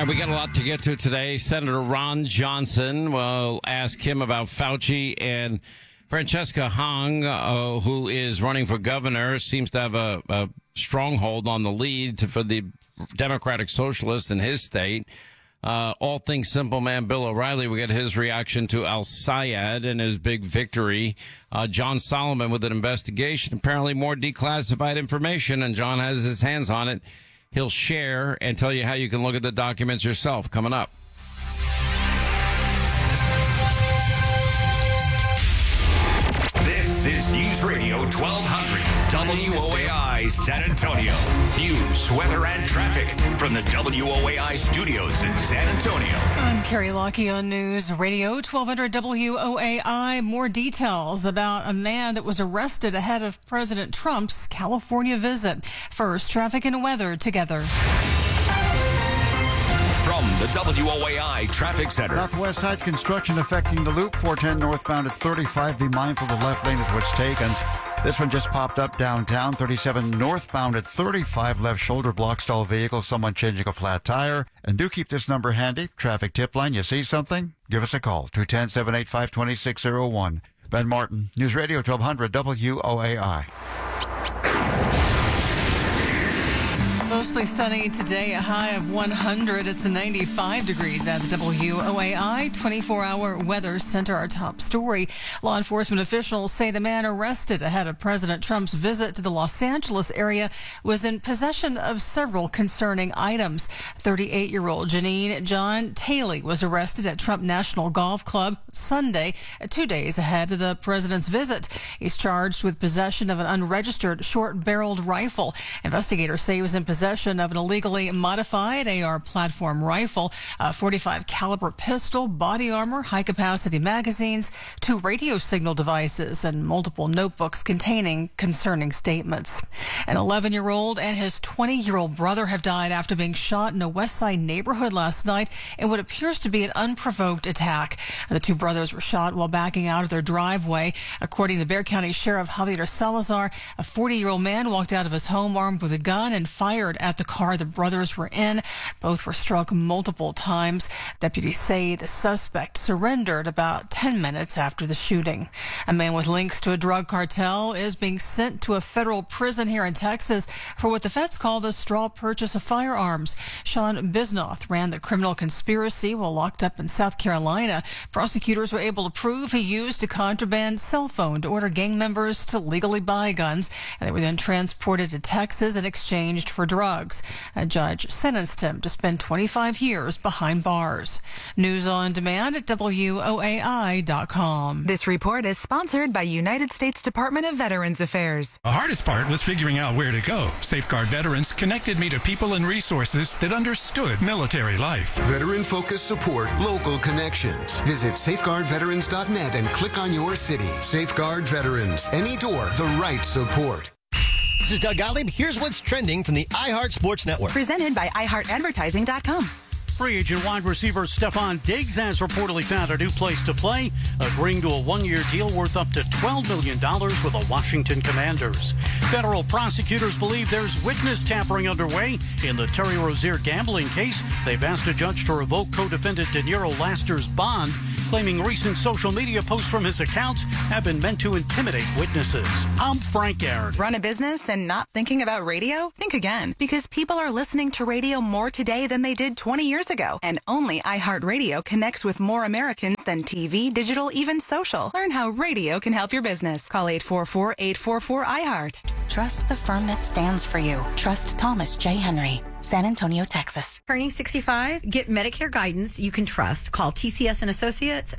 right, we got a lot to get to today. Senator Ron Johnson, will ask him about Fauci, and Francesca Hong, who is running for governor, seems to have a stronghold on the lead for the Democratic Socialists in his state. All things simple man Bill O'Reilly, we get his reaction to Al-Sayed and his big victory. John Solomon with an investigation, apparently more declassified information, and John has his hands on it. He'll share and tell you how you can look at the documents yourself. Coming up. This is News Radio 1200 WOAI San Antonio. News, weather, and traffic from the WOAI studios in San Antonio. I'm Carrie Lockie on News Radio 1200 WOAI. More details about a man that was arrested ahead of President Trump's California visit. First, traffic and weather together. From the WOAI Traffic Center. Southwest side construction affecting the loop. 410 northbound at 35. Be mindful the left lane is what's taken. This one just popped up downtown. 37 northbound at 35. Left shoulder block stall vehicle. Someone changing a flat tire. And do keep this number handy. Traffic tip line. You see something? Give us a call. 210-785-2601. Ben Martin, News Radio 1200 WOAI. Mostly sunny today, a high of 100. It's 95 degrees at the WOAI 24-hour weather center. Our top story. Law enforcement officials say the man arrested ahead of President Trump's visit to the Los Angeles area was in possession of several concerning items. 38-year-old Janine John Taylor was arrested at Trump National Golf Club Sunday, 2 days ahead of the president's visit. He's charged with possession of an unregistered short-barreled rifle. Investigators say he was in possession of an illegally modified AR platform rifle, a .45 caliber pistol, body armor, high-capacity magazines, 2 radio signal devices, and multiple notebooks containing concerning statements. An 11-year-old and his 20-year-old brother have died after being shot in a West Side neighborhood last night in what appears to be an unprovoked attack. The 2 brothers were shot while backing out of their driveway. According to Bexar County Sheriff Javier Salazar, a 40-year-old man walked out of his home armed with a gun and fired at the car the brothers were in. Both were struck multiple times. Deputies say the suspect surrendered about 10 minutes after the shooting. A man with links to a drug cartel is being sent to a federal prison here in Texas for what the feds call the straw purchase of firearms. Sean Bisnoth ran the criminal conspiracy while locked up in South Carolina. Prosecutors were able to prove he used a contraband cell phone to order gang members to legally buy guns, and they were then transported to Texas and exchanged for drugs. A judge sentenced him to spend 25 years behind bars. News on demand at WOAI.com. This report is sponsored by United States Department of Veterans Affairs. The hardest part was figuring out where to go. Safeguard Veterans connected me to people and resources that understood military life. Veteran-focused support, local connections. Visit safeguardveterans.net and click on your city. Safeguard Veterans. Any door, the right support. This is Doug Gottlieb. Here's what's trending from the iHeart Sports Network. Presented by iHeartAdvertising.com. Free agent wide receiver Stephon Diggs has reportedly found a new place to play, agreeing to a one-year deal worth up to $12 million with the Washington Commanders. Federal prosecutors believe there's witness tampering underway in the Terry Rozier gambling case. They've asked a judge to revoke co-defendant Deniro Laster's bond, claiming recent social media posts from his accounts have been meant to intimidate witnesses. I'm Frank Aaron. Run a business and not thinking about radio? Think again, because people are listening to radio more today than they did 20 years ago. And only iHeartRadio connects with more Americans than TV, digital, even social. Learn how radio can help your business. Call 844-844-iHeart. Trust the firm that stands for you. Trust Thomas J. Henry. San Antonio, Texas. Turning 65, get Medicare guidance you can trust. Call TCS and Associates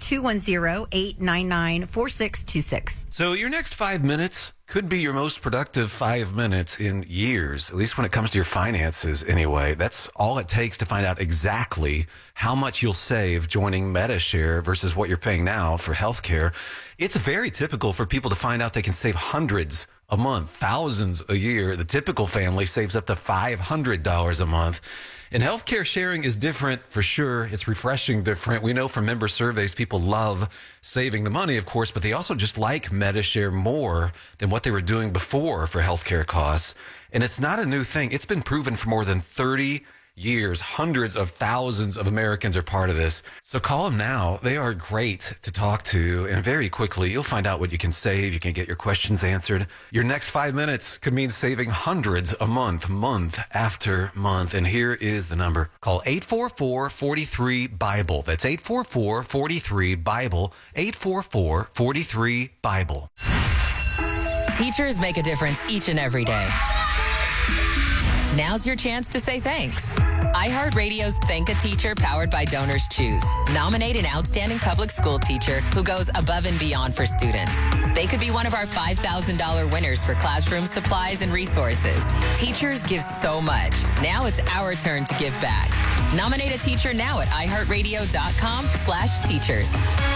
210-899-4626. So your next 5 minutes could be your most productive 5 minutes in years, at least when it comes to your finances anyway. That's all it takes to find out exactly how much you'll save joining MediShare versus what you're paying now for healthcare. It's very typical for people to find out they can save hundreds a month, thousands a year. The typical family saves up to $500 a month. And healthcare sharing is different for sure. It's refreshing different. We know from member surveys, people love saving the money, of course, but they also just like MediShare more than what they were doing before for healthcare costs. And it's not a new thing. It's been proven for more than 30 years. Hundreds of thousands of Americans are part of this. So call them now. They are great to talk to, and very quickly you'll find out what you can save. You can get your questions answered. Your next 5 minutes could mean saving hundreds a month, month after month. And here is the number. Call 844-43-BIBLE. That's 844-43-BIBLE. 844-43-BIBLE. Teachers make a difference each and every day. Now's your chance to say thanks. iHeartRadio's Thank a Teacher, powered by Donors Choose. Nominate an outstanding public school teacher who goes above and beyond for students. They could be one of our $5,000 winners for classroom supplies and resources. Teachers give so much. Now it's our turn to give back. Nominate a teacher now at iHeartRadio.com/teachers.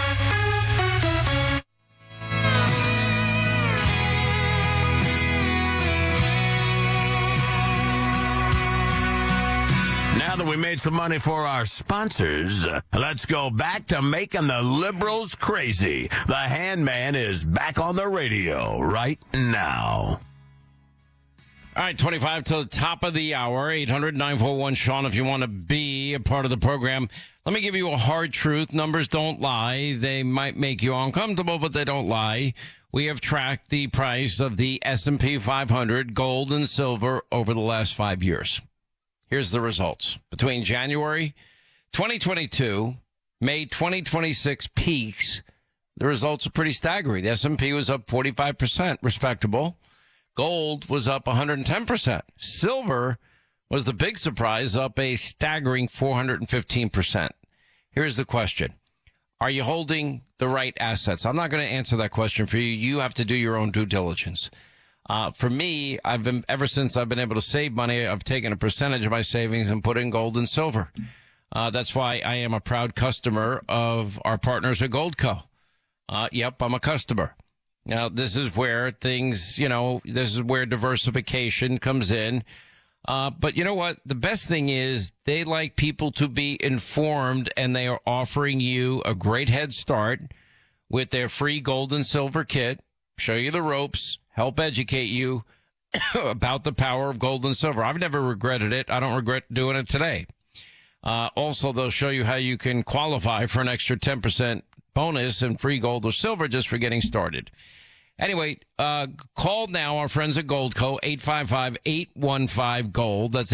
Now that we made some money for our sponsors, let's go back to making the liberals crazy. The Handman is back on the radio right now. All right, 25 to the top of the hour, 800-941-SEAN if you want to be a part of the program. Let me give you a hard truth. Numbers don't lie. They might make you uncomfortable, but they don't lie. We have tracked the price of the S&P 500, gold and silver, over the last 5 years. Here's the results. Between January 2022, May 2026 peaks, the results are pretty staggering. The S&P was up 45%, respectable. Gold was up 110%. Silver was the big surprise, up a staggering 415%. Here's the question. Are you holding the right assets? I'm not going to answer that question for you. You have to do your own due diligence. For me, ever since I've been able to save money, I've taken a percentage of my savings and put in gold and silver. That's why I am a proud customer of our partners at Goldco. Yep, I'm a customer. Now, this is where things, this is where diversification comes in. But you know what? The best thing is they like people to be informed, and they are offering you a great head start with their free gold and silver kit, show you the ropes, help educate you about the power of gold and silver. I've never regretted it. I don't regret doing it today. Also, they'll show you how you can qualify for an extra 10% bonus and free gold or silver just for getting started. Anyway, call now our friends at Goldco, 855-815-GOLD. That's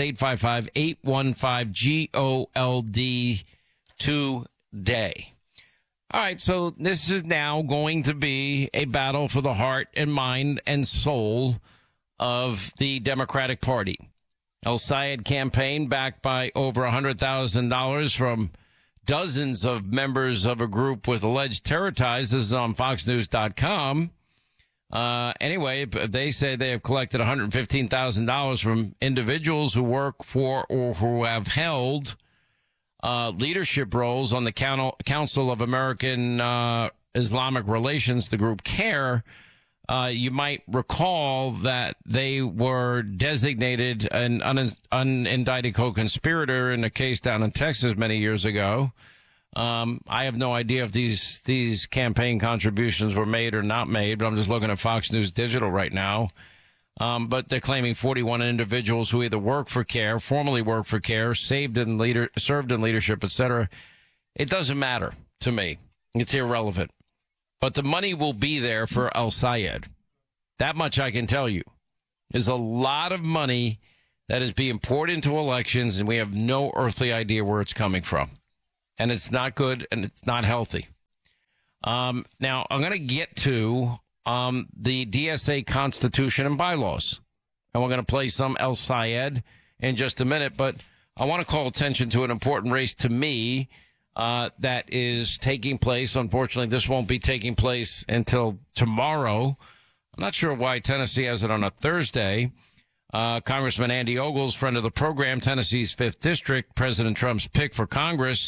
855-815-GOLD today. All right, so this is now going to be a battle for the heart and mind and soul of the Democratic Party. El Sayed campaign, backed by over $100,000 from dozens of members of a group with alleged terror ties. This is on FoxNews.com. Anyway, they say they have collected $115,000 from individuals who work for or who have held leadership roles on the Council of American Islamic Relations, the group CARE. You might recall that they were designated an unindicted co-conspirator in a case down in Texas many years ago. I have no idea if these campaign contributions were made or not made, but I'm just looking at Fox News Digital right now. But they're claiming 41 individuals who either work for CARE, formerly worked for CARE, served in leadership, etc. It doesn't matter to me. It's irrelevant. But the money will be there for El Sayed. That much I can tell you. There's a lot of money that is being poured into elections, and we have no earthly idea where it's coming from. And it's not good, and it's not healthy. Now, I'm going to get to the DSA Constitution and bylaws. And we're going to play some El Sayed in just a minute. But I want to call attention to an important race to me that is taking place. Unfortunately, this won't be taking place until tomorrow. I'm not sure why Tennessee has it on a Thursday. Congressman Andy Ogles, friend of the program, Tennessee's 5th District, President Trump's pick for Congress.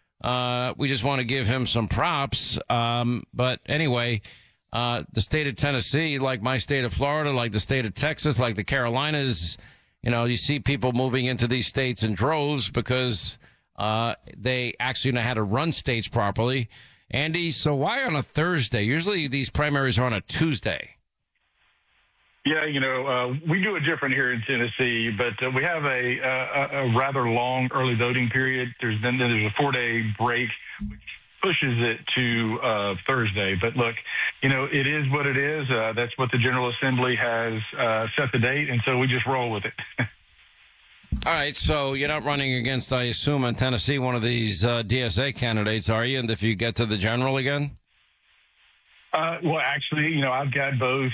We just want to give him some props. But anyway, the state of Tennessee, like my state of Florida, like the state of Texas, like the Carolinas, you see people moving into these states in droves because they actually know how to run states properly. Andy, so why on a Thursday? Usually these primaries are on a Tuesday. Yeah, we do it different here in Tennessee, but we have a rather long early voting period. There's a 4-day break, which pushes it to Thursday. But look, it is what it is. That's what the General Assembly has set the date, and so we just roll with it. All right, so you're not running against, I assume, in Tennessee, one of these DSA candidates, are you? And if you get to the general again? Well, actually, I've got both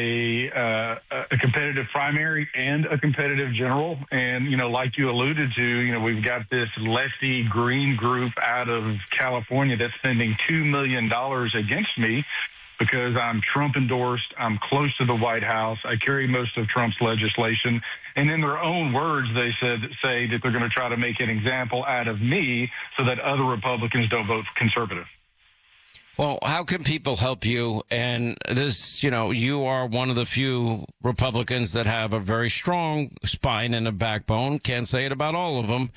a competitive primary and a competitive general. And, like you alluded to, we've got this lefty green group out of California that's spending $2 million against me because I'm Trump endorsed. I'm close to the White House. I carry most of Trump's legislation. And in their own words, they say that they're going to try to make an example out of me so that other Republicans don't vote conservative. Well, how can people help you? And this, you are one of the few Republicans that have a very strong spine and a backbone. Can't say it about all of them.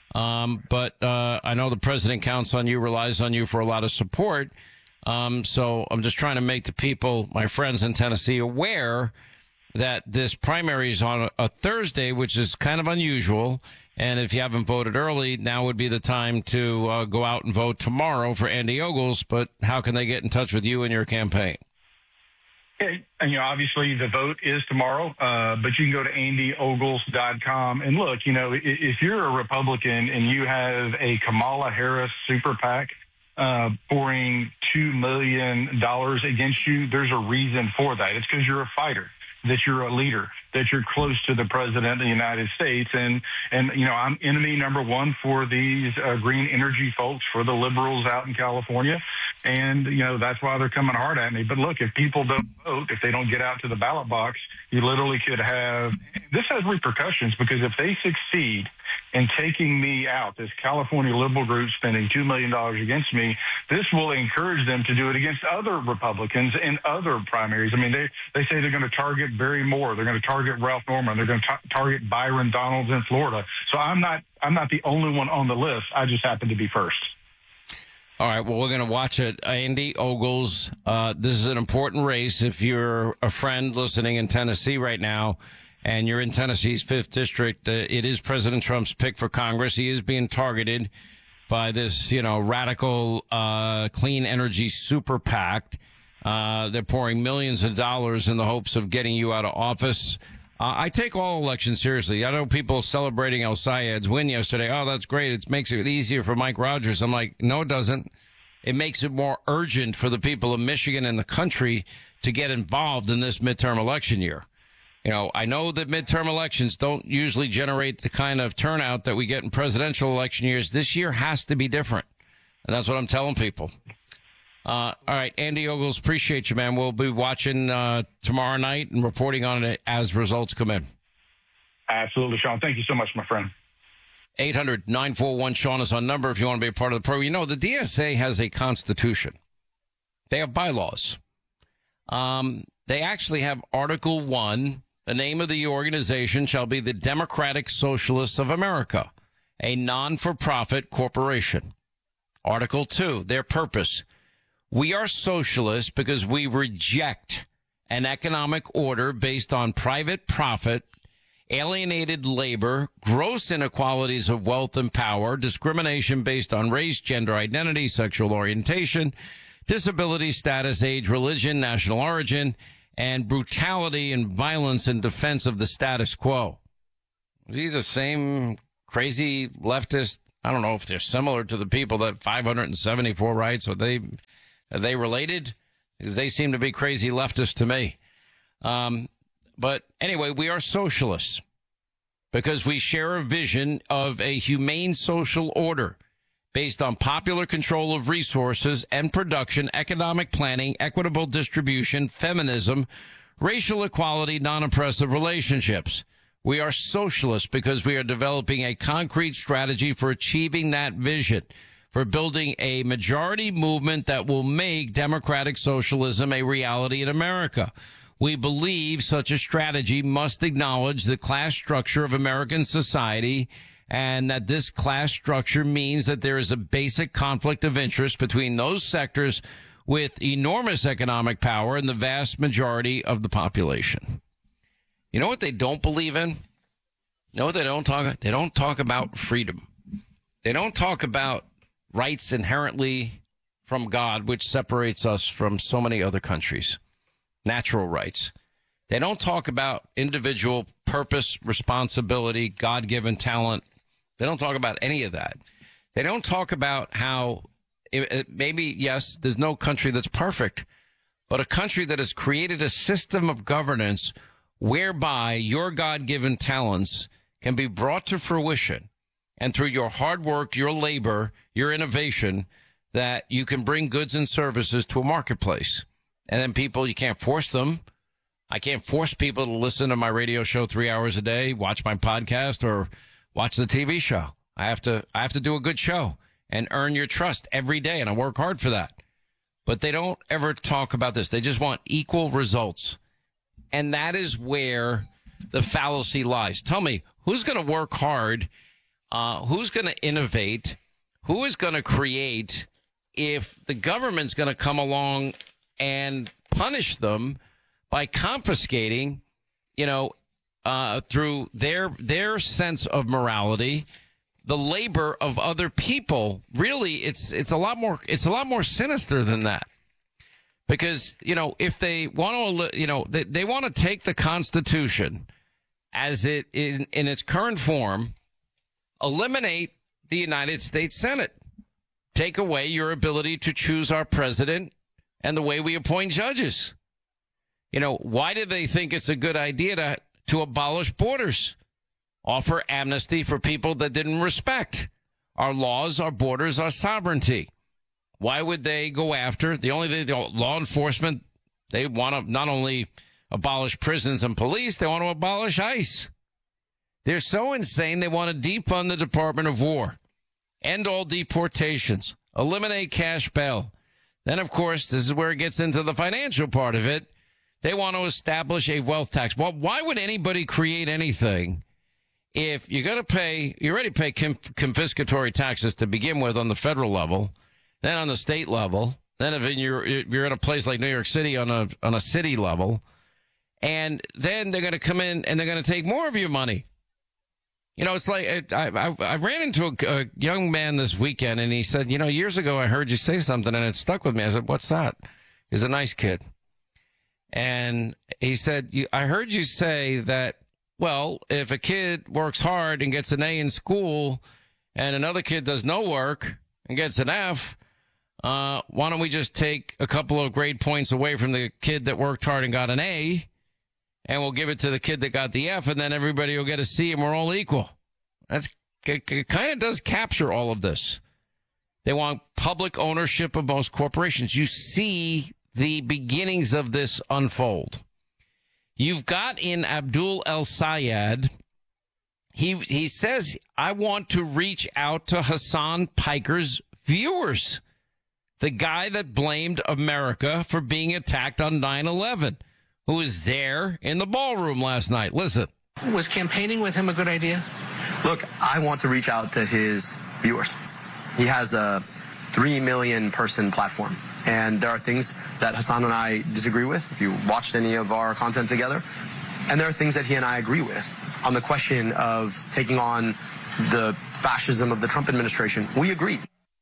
But I know the president counts on you, relies on you for a lot of support. So I'm just trying to make the people, my friends in Tennessee, aware that this primary is on a Thursday, which is kind of unusual. And if you haven't voted early, now would be the time to go out and vote tomorrow for Andy Ogles. But how can they get in touch with you and your campaign? And, obviously the vote is tomorrow, but you can go to andyogles.com. And look, if you're a Republican and you have a Kamala Harris super PAC pouring $2 million against you, there's a reason for that. It's because you're a fighter, that you're a leader, that you're close to the president of the United States. And I'm enemy number one for these green energy folks, for the liberals out in California. And, that's why they're coming hard at me. But look, if people don't vote, if they don't get out to the ballot box, you literally could have, this has repercussions, because if they succeed in taking me out, this California liberal group spending $2 million against me, this will encourage them to do it against other Republicans in other primaries. I mean, they say they're going to target Barry Moore. They're going to target Ralph Norman. They're going to target Byron Donalds in Florida. So I'm not the only one on the list. I just happen to be first. All right, well, we're going to watch it. Andy Ogles, this is an important race. If you're a friend listening in Tennessee right now and you're in Tennessee's 5th District, it is President Trump's pick for Congress. He is being targeted by this, radical clean energy super PAC. They're pouring millions of dollars in the hopes of getting you out of office. I take all elections seriously. I know people celebrating El Sayed's win yesterday. Oh, that's great. It makes it easier for Mike Rogers. I'm like, no, it doesn't. It makes it more urgent for the people of Michigan and the country to get involved in this midterm election year. I know that midterm elections don't usually generate the kind of turnout that we get in presidential election years. This year has to be different. And that's what I'm telling people. All right, Andy Ogles, appreciate you, man. We'll be watching tomorrow night and reporting on it as results come in. Absolutely, Sean. Thank you so much, my friend. 800-941-SEAN is our number if you want to be a part of the program. The DSA has a constitution. They have bylaws. They actually have Article 1. The name of the organization shall be the Democratic Socialists of America, a non-for-profit corporation. Article 2, their purpose. We are socialists because we reject an economic order based on private profit, alienated labor, gross inequalities of wealth and power, discrimination based on race, gender identity, sexual orientation, disability status, age, religion, national origin, and brutality and violence in defense of the status quo. Are these the same crazy leftist? I don't know if they're similar to the people that 574 rights. Are they related? Because they seem to be crazy leftists to me. But anyway, we are socialists because we share a vision of a humane social order based on popular control of resources and production, economic planning, equitable distribution, feminism, racial equality, non-oppressive relationships. We are socialists because we are developing a concrete strategy for achieving that vision, for building a majority movement that will make democratic socialism a reality in America. We believe such a strategy must acknowledge the class structure of American society, and that this class structure means that there is a basic conflict of interest between those sectors with enormous economic power and the vast majority of the population. You know what they don't believe in? You know what they don't talk about? They don't talk about freedom. They don't talk about rights inherently from God, which separates us from so many other countries. Natural rights. They don't talk about individual purpose, responsibility, God-given talent. They don't talk about any of that. They don't talk about how maybe, yes, there's no country that's perfect, but a country that has created a system of governance whereby your God-given talents can be brought to fruition, and through your hard work, your labor, your innovation, that you can bring goods and services to a marketplace. And then people, you can't force them. I can't force people to listen to my radio show 3 hours a day, watch my podcast, or watch the TV show. I have to do a good show and earn your trust every day, and I work hard for that. But they don't ever talk about this. They just want equal results. And that is where the fallacy lies. Tell me, who's going to work hard? Who's going to innovate? Who is going to create if the government's going to come along and punish them by confiscating, through their sense of morality, the labor of other people? Really, it's a lot more sinister than that. Because, if they want to, they want to take the Constitution as it in its current form, eliminate the United States Senate, take away your ability to choose our president and the way we appoint judges. Why do they think it's a good idea to abolish borders, offer amnesty for people that didn't respect our laws, our borders, our sovereignty? Why would they go after the law enforcement? They want to not only abolish prisons and police, they want to abolish ICE. They're so insane, they want to defund the Department of War, end all deportations, eliminate cash bail. Then, of course, this is where it gets into the financial part of it. They want to establish a wealth tax. Well, why would anybody create anything if you're going to pay, you already pay confiscatory taxes to begin with on the federal level, then on the state level, then if you're in a place like New York City on a city level, and then they're going to come in and they're going to take more of your money. It's like I ran into a young man this weekend, and he said, years ago I heard you say something, and it stuck with me. I said, what's that? He's a nice kid. And he said, I heard you say that, well, if a kid works hard and gets an A in school and another kid does no work and gets an F, why don't we just take a couple of grade points away from the kid that worked hard and got an A, and we'll give it to the kid that got the F, and then everybody will get a C, and we're all equal. It kind of does capture all of this. They want public ownership of most corporations. You see the beginnings of this unfold. You've got in Abdul El-Sayed, he says, I want to reach out to Hassan Piker's viewers, the guy that blamed America for being attacked on 9/11. Who was there in the ballroom last night. Listen. Was campaigning with him a good idea? Look, I want to reach out to his viewers. He has a 3 million person platform, and there are things that Hassan and I disagree with, if you watched any of our content together, and there are things that he and I agree with. On the question of taking on the fascism of the Trump administration, we agree.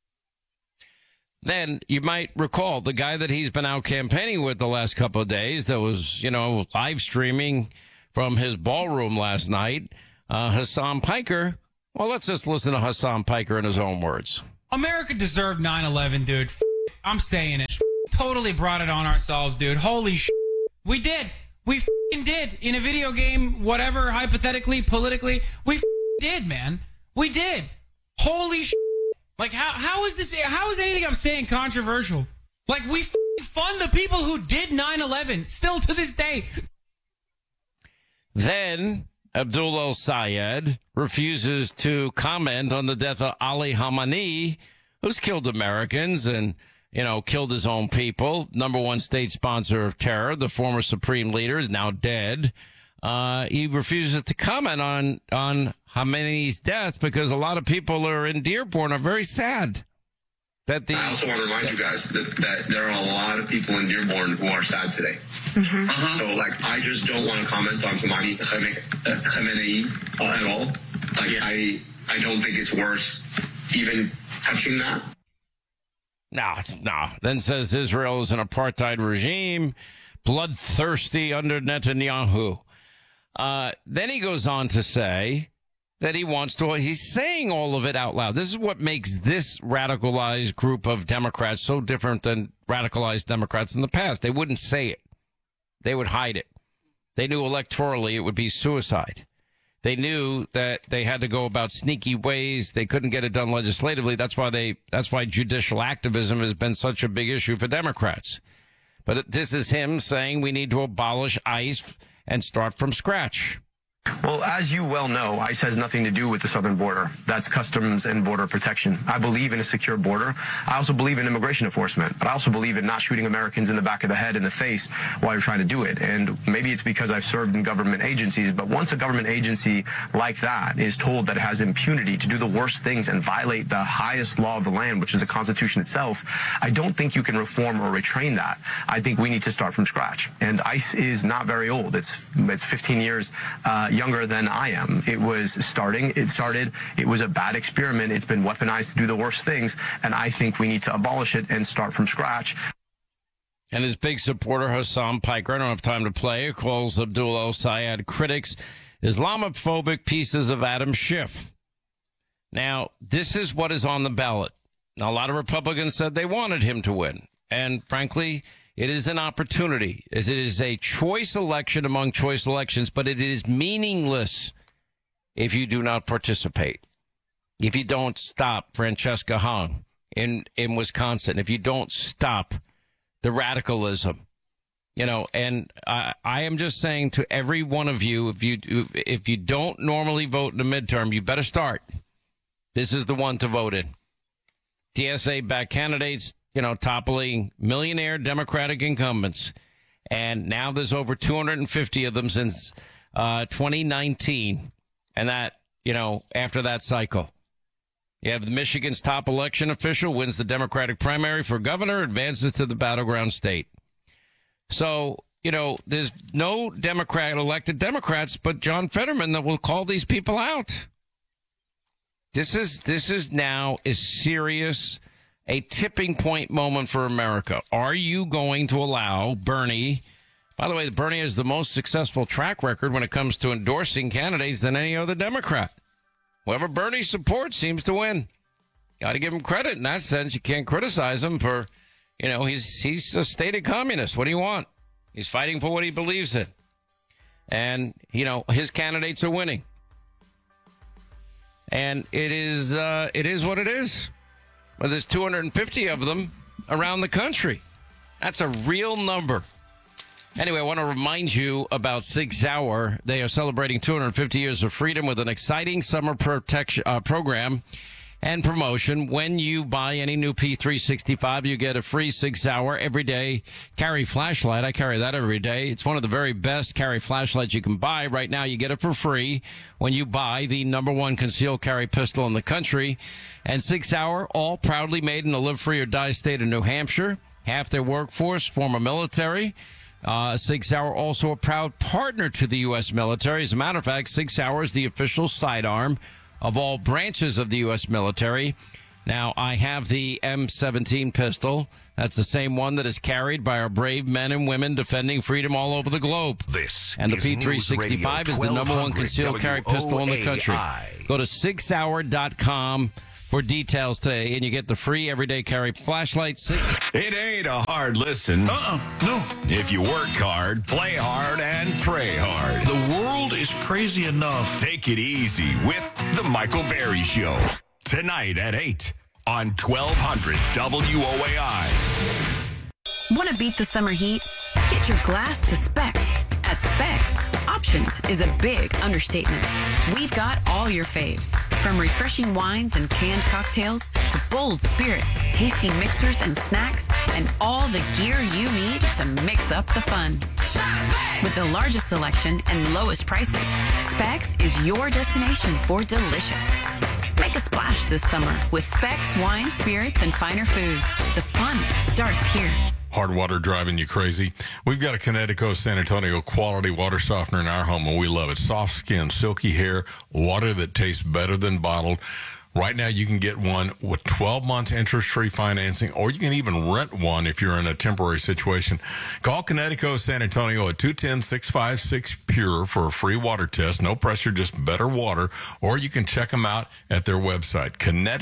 Then you might recall the guy that he's been out campaigning with the last couple of days that was, live streaming from his ballroom last night, Hassan Piker. Well, let's just listen to Hassan Piker in his own words. America deserved 9/11, dude. I'm saying it. Totally brought it on ourselves, dude. Holy shit. We did. We did. In a video game, whatever, hypothetically, politically, we did, man. We did. Holy shit. Like, how is this, how is anything I'm saying controversial? Like, we fund the people who did 9/11, still to this day. Then Abdul El-Sayed refuses to comment on the death of Ali Khamenei, who's killed Americans and, killed his own people. Number one state sponsor of terror. The former supreme leader is now dead. He refuses to comment on Khamenei's death because a lot of people are in Dearborn are very sad. that the... I also want to remind you guys that there are a lot of people in Dearborn who are sad today. Mm-hmm. So, like, I just don't want to comment on Khamenei at all. Like, I don't think it's worth even touching that. No. Then says Israel is an apartheid regime, bloodthirsty under Netanyahu. Then he goes on to say that he's saying all of it out loud. This is what makes this radicalized group of Democrats so different than radicalized Democrats in the past. They wouldn't say it. They would hide it. They knew electorally it would be suicide. They knew that they had to go about sneaky ways. They couldn't get it done legislatively. That's why judicial activism has been such a big issue for Democrats. But this is him saying we need to abolish ICE and start from scratch. Well, as you well know, ICE has nothing to do with the southern border. That's Customs and Border Protection. I believe in a secure border. I also believe in immigration enforcement, but I also believe in not shooting Americans in the back of the head, in the face, while you're trying to do it. And maybe it's because I've served in government agencies, but once a government agency like that is told that it has impunity to do the worst things and violate the highest law of the land, which is the Constitution itself, I don't think you can reform or retrain that. I think we need to start from scratch. And ICE is not very old. It's 15 years younger than I am. It was it was a bad experiment. It's been weaponized to do the worst things, and I think we need to abolish it and start from scratch. And his big supporter, Hassam Piker, I don't have time to play, calls Abdul El-Sayed critics Islamophobic pieces of Adam Schiff. Now, this is what is on the ballot. Now, a lot of Republicans said they wanted him to win, and frankly, it is an opportunity. It is a choice election among choice elections, but it is meaningless if you do not participate. If you don't stop Francesca Hong in Wisconsin, if you don't stop the radicalism, and I am just saying to every one of you, if you don't normally vote in the midterm, you better start. This is the one to vote in. TSA-backed candidates, toppling millionaire Democratic incumbents. And now there's over 250 of them since 2019. And that, after that cycle. You have Michigan's top election official wins the Democratic primary for governor, advances to the battleground state. So, there's no elected Democrats but John Fetterman that will call these people out. This is now serious, a tipping point moment for America. Are you going to allow Bernie? By the way, Bernie has the most successful track record when it comes to endorsing candidates than any other Democrat. Whoever Bernie supports seems to win. Got to give him credit in that sense. You can't criticize him for, he's a stated communist. What do you want? He's fighting for what he believes in. And, his candidates are winning. And it is what it is. Well, there's 250 of them around the country. That's a real number. Anyway, I want to remind you about Sig Sauer. They are celebrating 250 years of freedom with an exciting summer program and promotion. When you buy any new P365, you get a free Sig Sauer everyday carry flashlight. I carry that every day. It's one of the very best carry flashlights you can buy. Right now, you get it for free when you buy the #1 concealed carry pistol in the country. And Sig Sauer, all proudly made in the live free or die state of New Hampshire. Half their workforce, former military. Sig Sauer also a proud partner to the U.S. military. As a matter of fact, Sig Sauer is the official sidearm of all branches of the U.S. military. Now, I have the M17 pistol. That's the same one that is carried by our brave men and women defending freedom all over the globe. This and the is P365 is the #1 concealed carry pistol in the country. Go to SigSauer.com for details today, and you get the free everyday carry flashlight. It ain't a hard listen. No. If you work hard, play hard, and pray hard. The world is crazy enough. Take it easy with The Michael Berry Show. Tonight at 8 on 1200 WOAI. Want to beat the summer heat? Get your glass to Specs. At Specs, options is a big understatement. We've got all your faves, from refreshing wines and canned cocktails to bold spirits, tasting mixers and snacks, and all the gear you need to mix up the fun. With the largest selection and lowest prices, Specs is your destination for delicious. Make a splash this summer with Specs Wine, Spirits, and Finer Foods. The fun starts here. Hard water driving you crazy? We've got a Connecticut San Antonio quality water softener in our home, and we love it. Soft skin, silky hair, water that tastes better than bottled. Right now, you can get one with 12 months interest-free financing, or you can even rent one if you're in a temporary situation. Call Connecticut San Antonio at 210-656-PURE for a free water test. No pressure, just better water. Or you can check them out at their website,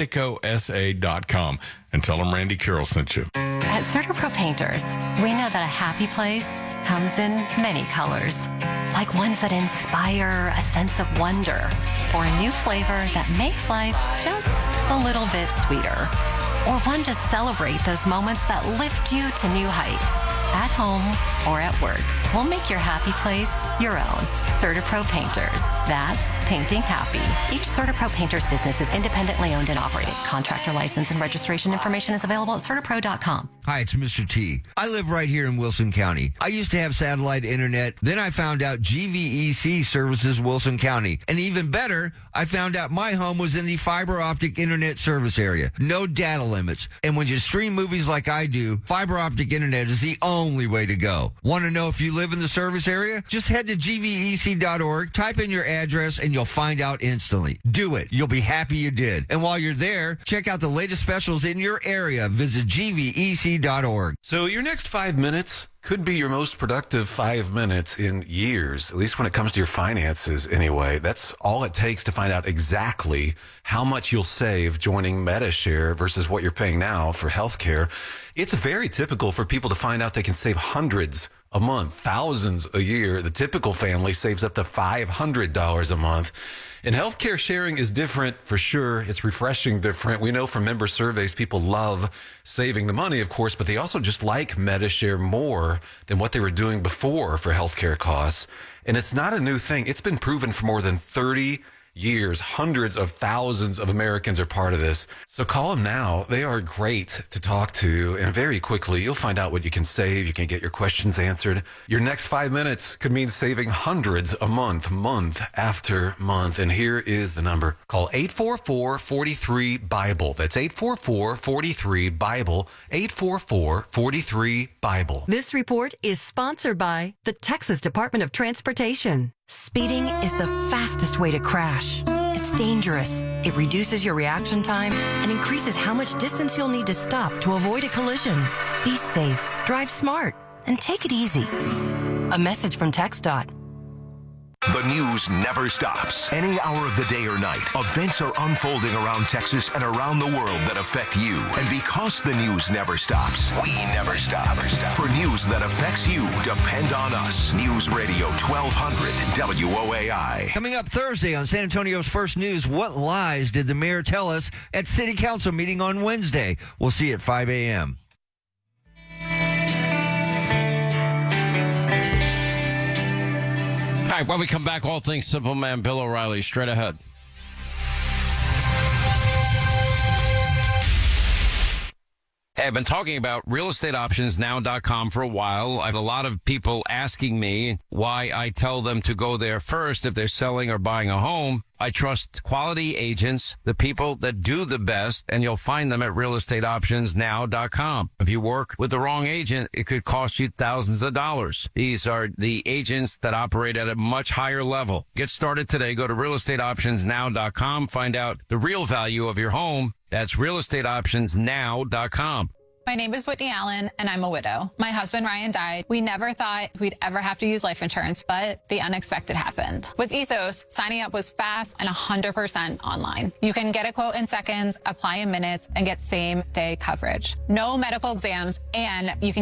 ConnecticutSA.com, and tell them Randy Carroll sent you. At CertaPro Painters, we know that a happy place comes in many colors, like ones that inspire a sense of wonder, or a new flavor that makes life just a little bit sweeter, or one to celebrate those moments that lift you to new heights, at home or at work. We'll make your happy place your own. CertaPro Painters. That's painting happy. Each CertaPro Painters business is independently owned and operated. Contractor license and registration information is available at CertaPro.com. Hi, it's Mr. T. I live right here in Wilson County. I used to have satellite internet. Then I found out GVEC services Wilson County. And even better, I found out my home was in the fiber optic internet service area. No data limits. And when you stream movies like I do, fiber optic internet is the only way to go. Want to know if you live in the service area? Just head to gvec.org, type in your address, and you'll find out instantly. Do it. You'll be happy you did. And while you're there, check out the latest specials in your area. Visit gvec.org. So your next 5 minutes could be your most productive 5 minutes in years, at least when it comes to your finances anyway. That's all it takes to find out exactly how much you'll save joining MediShare versus what you're paying now for healthcare. It's very typical for people to find out they can save hundreds a month, thousands a year. The typical family saves up to $500 a month. And healthcare sharing is different for sure. It's refreshing different. We know from member surveys, people love saving the money, of course, but they also just like MediShare more than what they were doing before for healthcare costs. And it's not a new thing. It's been proven for more than 30 years. Hundreds of thousands of Americans are part of this. So call them now. They are great to talk to. And very quickly, you'll find out what you can save. You can get your questions answered. Your next 5 minutes could mean saving hundreds a month, month after month. And here is the number. Call 844-43-BIBLE. That's 844-43-BIBLE. 844-43-BIBLE. This report is sponsored by the Texas Department of Transportation. Speeding is the fastest way to crash. It's dangerous. It reduces your reaction time and increases how much distance you'll need to stop to avoid a collision. Be safe, drive smart, and take it easy. A message from TxDOT. The news never stops. Any hour of the day or night, events are unfolding around Texas and around the world that affect you. And because the news never stops, we never stop. For news that affects you, depend on us. News Radio 1200 WOAI. Coming up Thursday on San Antonio's First News, what lies did the mayor tell us at City Council meeting on Wednesday? We'll see at 5 a.m. All right, when we come back, all things Simple Man Bill O'Reilly, straight ahead. Hey, I've been talking about realestateoptionsnow.com for a while. I have a lot of people asking me why I tell them to go there first if they're selling or buying a home. I trust quality agents, the people that do the best, and you'll find them at realestateoptionsnow.com. If you work with the wrong agent, it could cost you thousands of dollars. These are the agents that operate at a much higher level. Get started today. Go to realestateoptionsnow.com. Find out the real value of your home. That's realestateoptionsnow.com. My name is Whitney Allen, and I'm a widow. My husband, Ryan, died. We never thought we'd ever have to use life insurance, but the unexpected happened. With Ethos, signing up was fast and 100% online. You can get a quote in seconds, apply in minutes, and get same-day coverage. No medical exams, and you can